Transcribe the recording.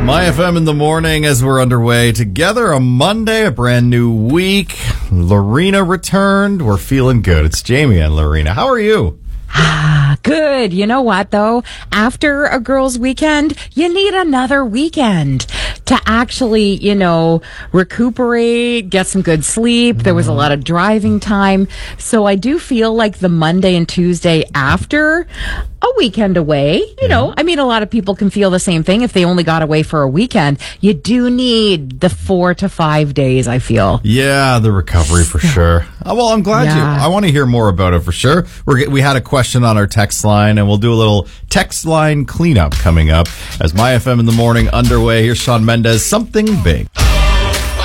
My FM in the morning as we're underway together on Monday, a brand new week. Lorena returned. We're feeling good. It's Jamie and Lorena. How are you? Good. You know what, though? After a girls' weekend, you need another weekend to actually, recuperate, get some good sleep. There was a lot of driving time. So I do feel like the Monday and Tuesday after a weekend away, a lot of people can feel the same thing if they only got away for a weekend. You do need the 4 to 5 days, I feel. Yeah, the recovery for sure. Well, I'm glad I want to hear more about it for sure. We had a question on our text line, and we'll do a little text line cleanup coming up as My FM in the morning underway. Here's Shawn Mendes, Something Big.